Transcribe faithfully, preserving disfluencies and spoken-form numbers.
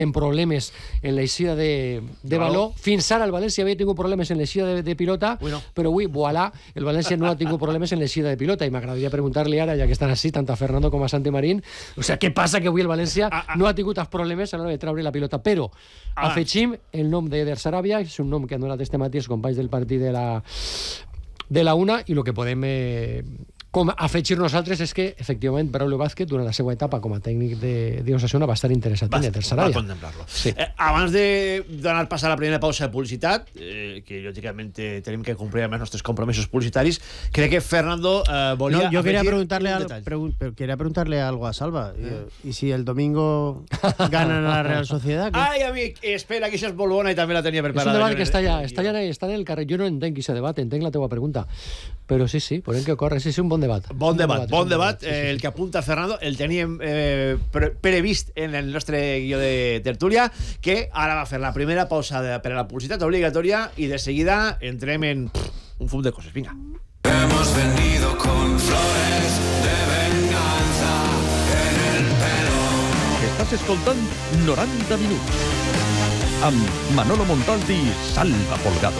en problemes en l'eixida de, de Baló. Fins ara el València havia tingut problemes en l'eixida de, de pilota, Ui, no. però avui, voilà, el València no ha tingut problemes en l'eixida de pilota, i m'agradaria preguntar-li ara, ja que estan així, tant a Fernando com a Santi Marín, o sea, què passa que avui el València ah, ah. no ha tingut els problemes a l'hora de treure la pilota, però ah. afegim el nom d'Eder Sarabia, és un nom que han donat este matí els companys del partit de la, de la una, i el que podem... Eh, com afegir nosaltres és que, efectivament, Braulio Vázquez, durant la seva etapa com a tècnic de, de Osasuna, va estar interessat va, en Eder Sarabia. Va contemplar-lo. Sí. Eh, abans de donar pas a la primera pausa de publicitat, eh, que lògicament tenim que complir amb els nostres compromisos publicitaris, crec que Fernando eh, volia... No, yo quería preguntarle, al, pregun pero quería preguntarle algo a Salva. Eh. ¿Y, ¿Y si el domingo ganan a la Real Sociedad? ¿Qué? Ai, amic, espera, que això és molt bona i també la tenia preparada. És un debat que està allà, està allà, està en el carrer. Jo no entenc aquest debat, entenc la teva pregunta. Però sí, sí, podem que ocorre. Sí, sí, un bon debat. Bon debat, bon debat. Sí, sí. El que apunta Fernando, el teníem eh, pre previst en el nostre guió de tertúlia, que ara va fer la primera pausa de, per a la publicitat obligatòria i de seguida entrem en pff, un fum de coses. Vinga. Hemos venido con flores de venganza en el pelo. Estàs escoltant noranta minuts amb Manolo Montalti i Salva Folgado.